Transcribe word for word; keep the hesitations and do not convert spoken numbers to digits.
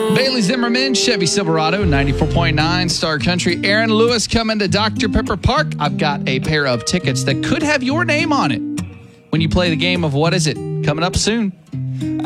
Bailey Zimmerman, Chevy Silverado, ninety-four point nine Star Country. Aaron Lewis coming to Doctor Pepper Park. I've got a pair of tickets that could have your name on it when you play the game of What Is It? Coming up soon.